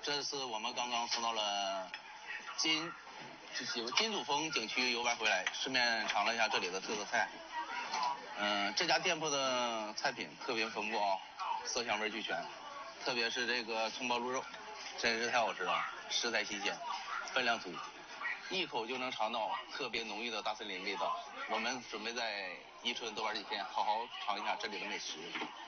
这次我们刚刚从到了金主峰景区游玩回来，顺便尝了一下这里的特色菜。这家店铺的菜品特别丰富啊，色香味俱全，特别是这个葱爆鹿肉，真是太好吃了，食材新鲜，分量足，一口就能尝到特别浓郁的大森林味道。我们准备在伊春多玩几天，好好尝一下这里的美食。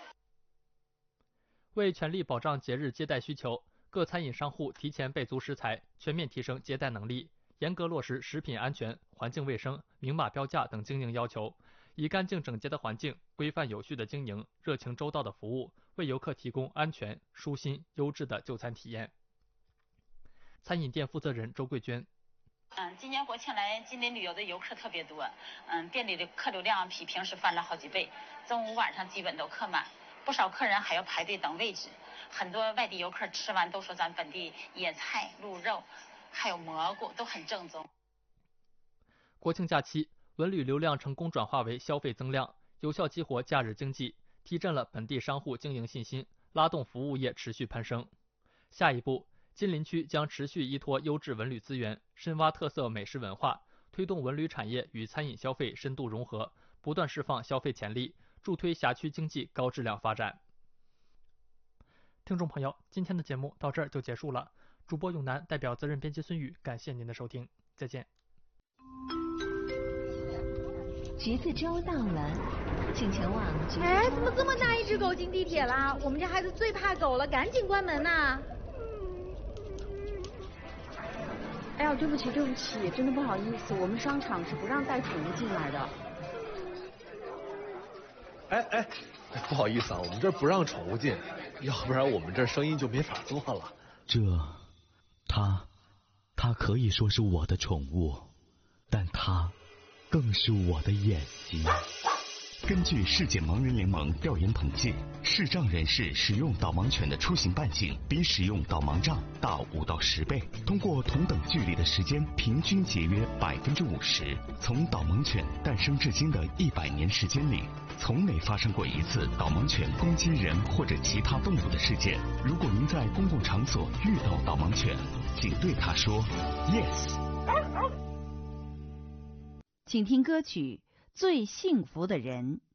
为全力保障节日接待需求，各餐饮商户提前备足食材，全面提升接待能力，严格落实食品安全、环境卫生、明码标价等经营要求，以干净整洁的环境、规范有序的经营、热情周到的服务，为游客提供安全、舒心、优质的就餐体验。餐饮店负责人周桂娟。 今年国庆来吉林旅游的游客特别多，店里的客流量比平时翻了好几倍，中午晚上基本都客满，不少客人还要排队等位置。很多外地游客吃完都说咱本地野菜、鹿肉还有蘑菇都很正宗。 国庆假期，文旅流量成功转化为消费增量，有效激活假日经济，提振了本地商户经营信心，拉动服务业持续攀升。下一步，金陵区将持续依托优质文旅资源，深挖特色美食文化，推动文旅产业与餐饮消费深度融合，不断释放消费潜力，助推辖区经济高质量发展。听众朋友，今天的节目到这儿就结束了。主播永南代表责任编辑孙宇，感谢您的收听，再见。 橘子洲到了，请前往橘子洲。 哎，怎么这么大一只狗进地铁啦？我们家孩子最怕狗了，赶紧关门呐！ 哎呀，对不起，真的不好意思，我们商场是不让带宠物进来的。 哎，不好意思啊，我们这儿不让宠物进，要不然我们这儿生意就没法做了。 它可以说是我的宠物，但它更是我的眼睛。 根据世界盲人联盟调研统计，视障人士使用导盲犬的出行半径比使用导盲杖大5到10倍，通过同等距离的时间平均节约50%。从导盲犬诞生至今的100年时间里，从没发生过一次导盲犬攻击人或者其他动物的事件。如果您在公共场所遇到导盲犬，请对它说 yes。 请听歌曲《最幸福的人》。